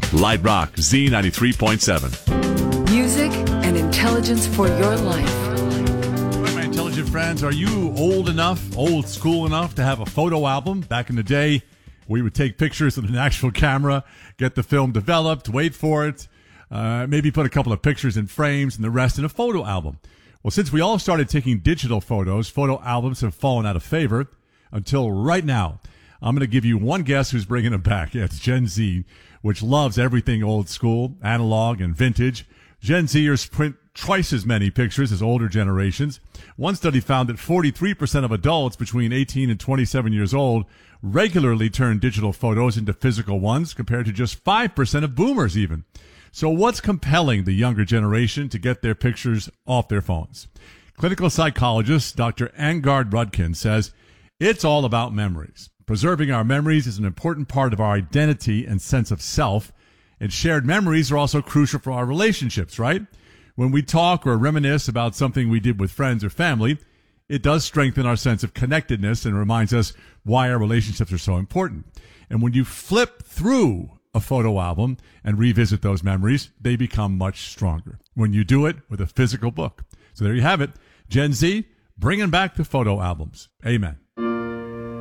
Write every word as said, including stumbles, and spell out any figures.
Light Rock Z ninety-three point seven. Music and intelligence for your life. All right, my intelligent friends, are you old enough, old school enough to have a photo album? Back in the day, we would take pictures with an actual camera, get the film developed, wait for it, uh, maybe put a couple of pictures in frames and the rest in a photo album. Well, since we all started taking digital photos, photo albums have fallen out of favor until right now. I'm going to give you one guess who's bringing them back. Yeah, it's Gen Z, which loves everything old school, analog, and vintage. Gen Zers print twice as many pictures as older generations. One study found that forty-three percent of adults between eighteen and twenty-seven years old regularly turn digital photos into physical ones, compared to just five percent of boomers even. So what's compelling the younger generation to get their pictures off their phones? Clinical psychologist Doctor Angard Rudkin says it's all about memories. Preserving our memories is an important part of our identity and sense of self, and shared memories are also crucial for our relationships, right? When we talk or reminisce about something we did with friends or family, it does strengthen our sense of connectedness and reminds us why our relationships are so important. And when you flip through a photo album and revisit those memories, they become much stronger when you do it with a physical book. So there you have it. Gen Z, bringing back the photo albums. Amen.